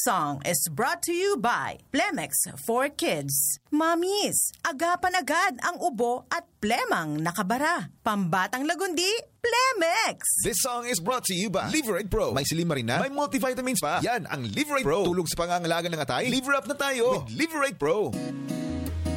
song is brought to you by Plemex for Kids. Mamis, agapan agad ang ubo at plemang nakabara. Pambatang lagundi, Plemex! This song is brought to you by Liverate Pro. May silimarina, may multivitamins pa. Yan ang Liverate Pro. Tulong sa pangangalaga ng atay. Liver up na tayo with Liverate Pro.